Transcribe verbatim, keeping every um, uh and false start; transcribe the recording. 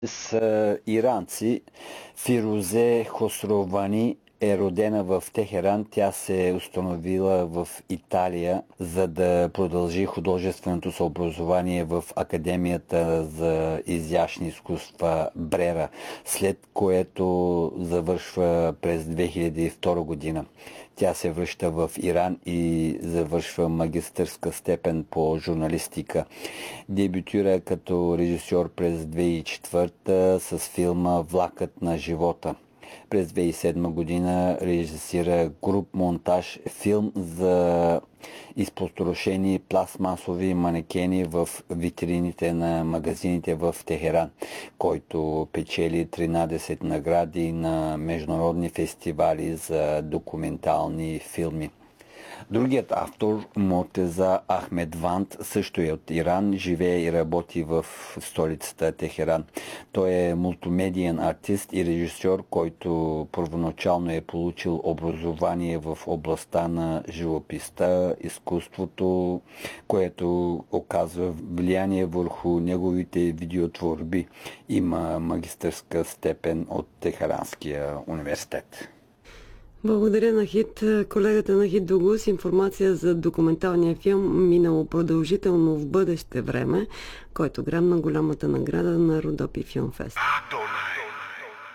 С иранци. Фирузе Хосровани е родена в Техеран. Тя се е установила в Италия, за да продължи художественото си образование в Академията за изящни изкуства Брера, след което завършва през две хиляди и втора година. Тя се връща в Иран и завършва магистърска степен по журналистика. Дебютира като режисьор през две хиляди и четвърта с филма "Влакът на живота". През две хиляди и седма година режисира груп монтаж филм за изпотрошени пластмасови манекени в витрините на магазините в Техеран, който печели тринадесет награди на международни фестивали за документални филми. Другият автор, Мотеза Ахмедванд, също е от Иран, живее и работи в столицата Техеран. Той е мултимедиен артист и режисьор, който първоначално е получил образование в областта на живописта, изкуството, което оказва влияние върху неговите видеотворби. Има магистърска степен от Техеранския университет. Благодаря на Хит. Колегата на Хит Дугу с информация за документалния филм "Минало продължително в бъдеще време", който грабна голямата награда на Родопи Филмфест.